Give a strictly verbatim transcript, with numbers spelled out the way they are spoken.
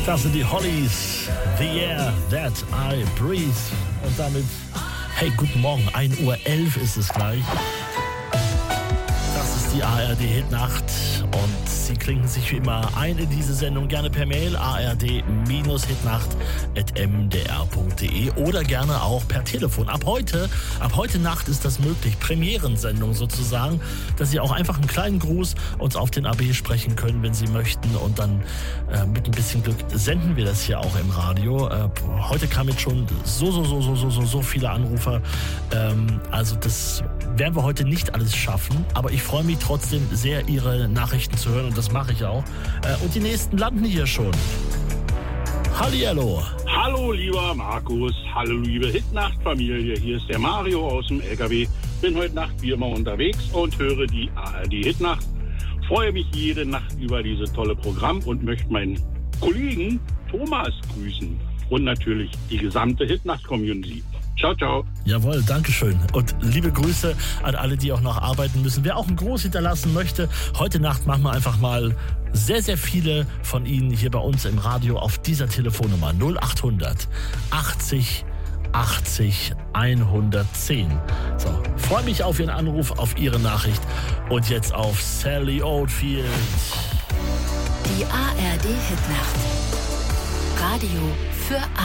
Das sind die Hollies, The Air That I Breathe. Und damit, hey, guten Morgen, ein Uhr elf ist es gleich. Das ist die A R D-Hitnacht und Sie klinken sich wie immer ein in diese Sendung, gerne per Mail a r d hitnacht at m d r punkt d e oder gerne auch per Telefon. Ab heute, ab heute Nacht ist das möglich, Premierensendung sozusagen, dass Sie auch einfach einen kleinen Gruß uns auf den A B sprechen können, wenn Sie möchten, und dann äh, mit ein bisschen Glück senden wir das hier auch im Radio. Äh, heute kamen jetzt schon so, so, so, so, so, so, so viele Anrufer, ähm, also das werden wir heute nicht alles schaffen, aber ich freue mich trotzdem sehr, Ihre Nachrichten zu hören, und das mache ich auch. Äh, und die nächsten landen hier schon. Hallihallo. Hallo lieber Markus, hallo liebe Hitnacht-Familie, hier ist der Mario aus dem L K W. Bin heute Nacht wie immer unterwegs und höre die A R D-Hitnacht. Freue mich jede Nacht über dieses tolle Programm und möchte meinen Kollegen Thomas grüßen. Und natürlich die gesamte Hitnacht-Community. Ciao, ciao. Jawohl, Dankeschön. Und liebe Grüße an alle, die auch noch arbeiten müssen. Wer auch einen Gruß hinterlassen möchte, heute Nacht machen wir einfach mal sehr, sehr viele von Ihnen hier bei uns im Radio auf dieser Telefonnummer null achthundert achtzig achtzig hundertzehn. So, freue mich auf Ihren Anruf, auf Ihre Nachricht und jetzt auf Sally Oldfield. Die A R D-Hitnacht. Radio für alle.